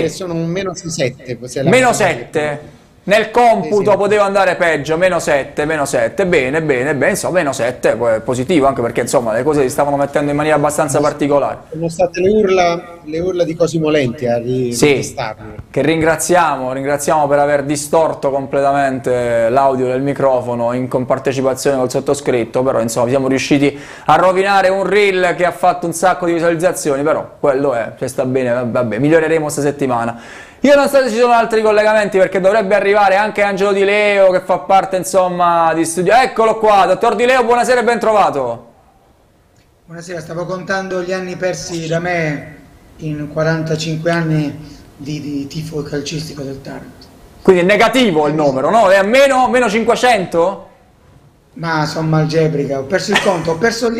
che sono un meno 7. Meno 7. Nel computo poteva andare peggio, meno 7, bene, insomma, meno 7 è positivo, anche perché insomma le cose si stavano mettendo in maniera abbastanza particolare. Sono state le urla di Cosimo Lenti a ritestarlo. Che ringraziamo per aver distorto completamente l'audio del microfono in compartecipazione col sottoscritto, però insomma siamo riusciti a rovinare un reel che ha fatto un sacco di visualizzazioni, però quello è, se sta bene, vabbè, miglioreremo questa settimana. Io non so se ci sono altri collegamenti, perché dovrebbe arrivare anche Angelo Di Leo, che fa parte insomma di studio. Eccolo qua, dottor Di Leo, buonasera e ben trovato. Buonasera, stavo contando gli anni persi da me in 45 anni di tifo calcistico del Taranto. Quindi è negativo il numero, no? È a meno 500? Ma sono malgebrica, ho perso il conto, ho perso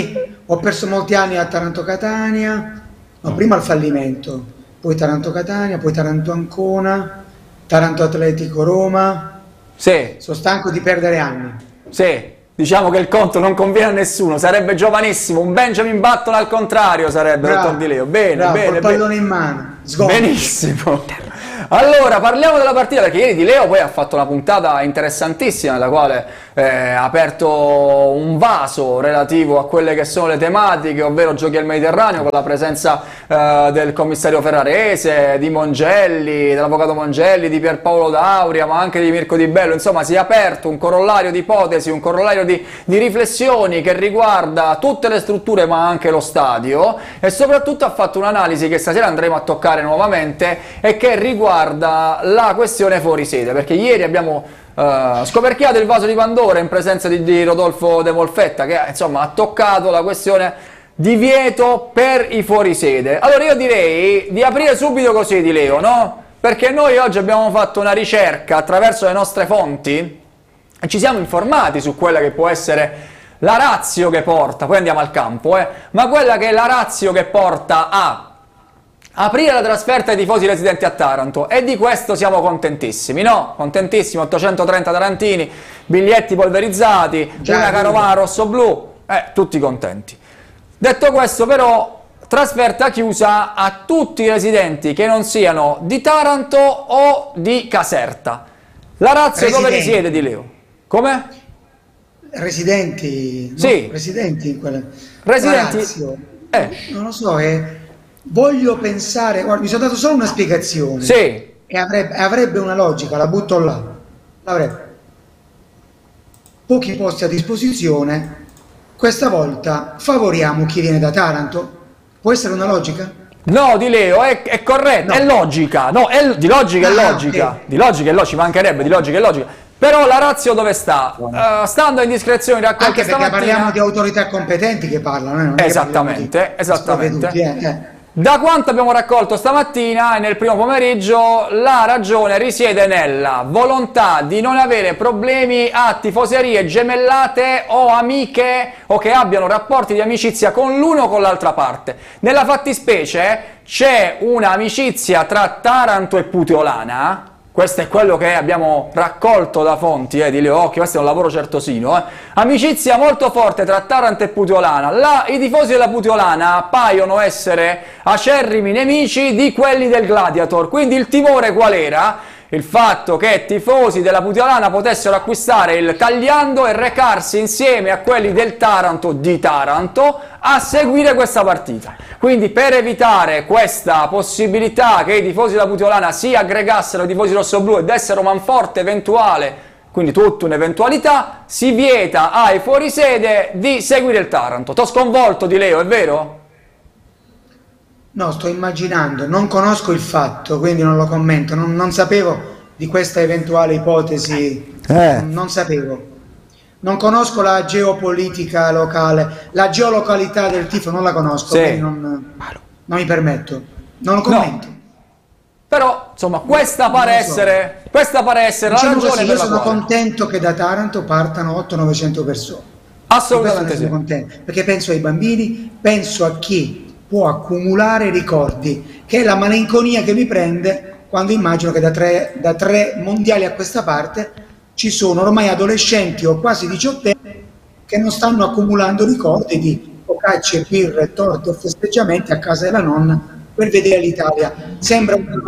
molti anni a Taranto-Catania, no, prima il fallimento. Poi Taranto-Catania, poi Taranto-Ancona, Taranto-Atletico-Roma. Sì. Sono stanco di perdere anni. Sì, diciamo che il conto non conviene a nessuno, sarebbe giovanissimo, un Benjamin Button al contrario sarebbe, dottor Di Leo. Bene, col pallone in mano. Benissimo. Allora, parliamo della partita, perché ieri Di Leo poi ha fatto una puntata interessantissima nella quale ha aperto un vaso relativo a quelle che sono le tematiche, ovvero giochi al Mediterraneo, con la presenza del commissario Ferrarese, di Mongelli, dell'avvocato Mongelli, di Pierpaolo D'Auria, ma anche di Mirko Di Bello. Insomma, si è aperto un corollario di ipotesi, un corollario di riflessioni che riguarda tutte le strutture, ma anche lo stadio, e soprattutto ha fatto un'analisi che stasera andremo a toccare nuovamente e che riguarda la questione fuori sede, perché ieri abbiamo scoperchiato il vaso di Pandora in presenza di Rodolfo De Molfetta, che insomma ha toccato la questione divieto per i fuorisede. Allora io direi di aprire subito così, Di Leo, no? Perché noi oggi abbiamo fatto una ricerca attraverso le nostre fonti e ci siamo informati su quella che può essere la ratio che porta, poi andiamo al campo, ma quella che è la ratio che porta a aprire la trasferta ai tifosi residenti a Taranto, e di questo siamo contentissimi, no? Contentissimi, 830 tarantini, biglietti polverizzati, una carovana rosso-blu, tutti contenti. Detto questo, però, trasferta chiusa a tutti i residenti che non siano di Taranto o di Caserta. La razza dove risiede, Di Leo? Come? Residenti? Sì. No, residenti in quella... Residenti? Non lo so, voglio pensare, guarda, mi sono dato solo una spiegazione. Sì. E avrebbe una logica, la butto là. L'avrebbe. Pochi posti a disposizione, questa volta favoriamo chi viene da Taranto. Può essere una logica? No, Di Leo, è corretto, no. È logica, no, di logica è logica, okay. Di logica è logica, ci mancherebbe, di logica è logica. Però la ratio dove sta? Stando in discrezione raccolta anche perché parliamo di autorità competenti che parlano, non esattamente, esattamente. Da quanto abbiamo raccolto stamattina e nel primo pomeriggio, la ragione risiede nella volontà di non avere problemi a tifoserie gemellate o amiche o che abbiano rapporti di amicizia con l'uno o con l'altra parte. Nella fattispecie c'è un'amicizia tra Taranto e Puteolana. Questo è quello che abbiamo raccolto da fonti di Leo Occhio, questo è un lavoro certosino. Amicizia molto forte tra Taranto e Puteolana. I tifosi della Puteolana appaiono essere acerrimi nemici di quelli del Gladiator, quindi il timore qual era? Il fatto che tifosi della Puteolana potessero acquistare il tagliando e recarsi insieme a quelli del Taranto di Taranto a seguire questa partita. Quindi per evitare questa possibilità che i tifosi della Puteolana si aggregassero ai tifosi rossoblù e dessero manforte eventuale, quindi tutta un'eventualità, si vieta ai fuorisede di seguire il Taranto. T'ho sconvolto, Di Leo, è vero? No, sto immaginando, non conosco il fatto, quindi non lo commento, non sapevo di questa eventuale ipotesi, non sapevo. Non conosco la geopolitica locale, la geolocalità del tifo non la conosco, quindi non mi permetto, non lo commento. No. Però, insomma, questa pare essere la ragione così, per la io sono quale contento che da Taranto partano 800-900 persone. Assolutamente sì. Sono contento, perché penso ai bambini, penso a chi può accumulare ricordi, che è la malinconia che mi prende quando immagino che da tre mondiali a questa parte ci sono ormai adolescenti o quasi diciottenni che non stanno accumulando ricordi di focacce, birre, torte o festeggiamenti a casa della nonna per vedere l'Italia. Sembra una